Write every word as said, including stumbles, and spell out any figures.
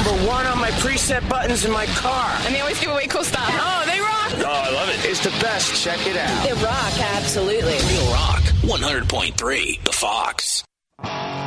number one on my preset buttons in my car. And they always give away cool stuff. Oh, they rock. Oh, I love it. It's the best. Check it out. They rock, absolutely. Real Rock, one hundred point three, The Fox.